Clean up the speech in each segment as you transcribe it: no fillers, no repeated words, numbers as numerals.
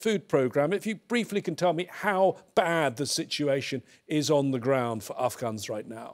food programme. If you briefly can tell me how bad the situation is on the ground for Afghans right now.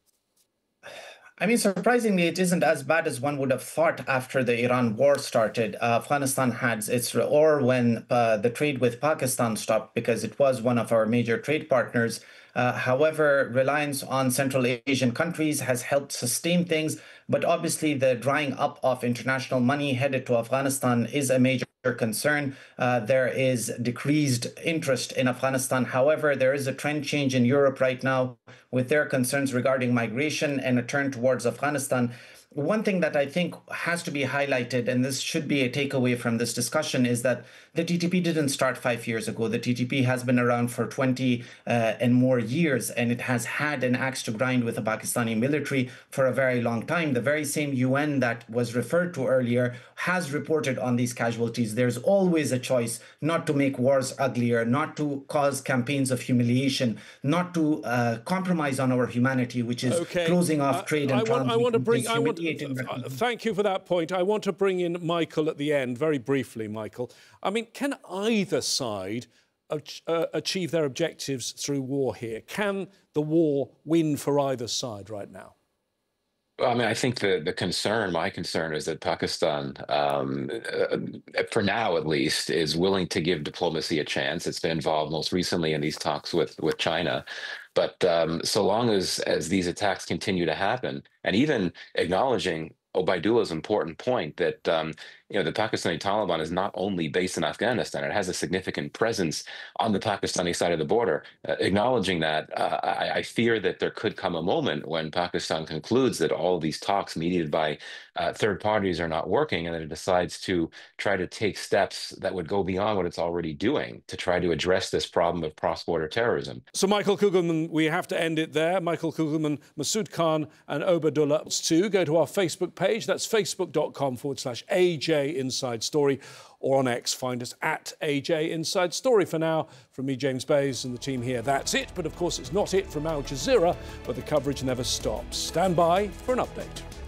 I mean, surprisingly, it isn't as bad as one would have thought after the Iran war started. Afghanistan had or when the trade with Pakistan stopped, because it was one of our major trade partners. However, reliance on Central Asian countries has helped sustain things. But obviously, the drying up of international money headed to Afghanistan is a major concern. There is decreased interest in Afghanistan. However, there is a trend change in Europe right now with their concerns regarding migration and a turn towards Afghanistan. One thing that I think has to be highlighted, and this should be a takeaway from this discussion, is that the TTP didn't start 5 years ago. The TTP has been around for 20 and more years, and it has had an axe to grind with the Pakistani military for a very long time. The very same UN that was referred to earlier has reported on these casualties. There's always a choice not to make wars uglier, not to cause campaigns of humiliation, not to compromise on our humanity, which is closing off trade and transit. Thank you for that point. I want to bring in Michael at the end, very briefly, Michael. I mean, can either side achieve their objectives through war here? Can the war win for either side right now? Well, I mean, I think my concern is that Pakistan, for now at least, is willing to give diplomacy a chance. It's been involved most recently in these talks with China. But so long as these attacks continue to happen, and even acknowledging Obaidullah's important point that the Pakistani Taliban is not only based in Afghanistan, it has a significant presence on the Pakistani side of the border. Acknowledging that, I fear that there could come a moment when Pakistan concludes that all of these talks mediated by third parties are not working, and that it decides to try to take steps that would go beyond what it's already doing to try to address this problem of cross-border terrorism. So, Michael Kugelman, we have to end it there. Michael Kugelman, Masood Khan and Obaidullah too. Go to our Facebook page. That's facebook.com/AJ Inside Story, or on X, find us at AJ Inside Story. For now, from me, James Bays, and the team here, that's it. But of course, it's not it from Al Jazeera, where the coverage never stops. Stand by for an update.